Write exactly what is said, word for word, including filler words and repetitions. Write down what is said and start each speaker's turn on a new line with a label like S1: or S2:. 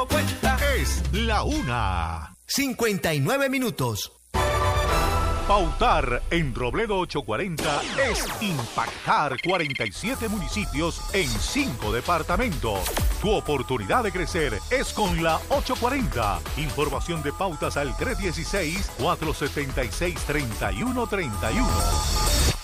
S1: dando vuelta.
S2: Es la una.
S3: cincuenta y nueve minutos.
S2: Pautar en Robledo ochocientos cuarenta es impactar cuarenta y siete municipios en cinco departamentos. Tu oportunidad de crecer es con la ochocientos cuarenta. Información de pautas al tres uno seis, cuatro siete seis, tres uno tres uno.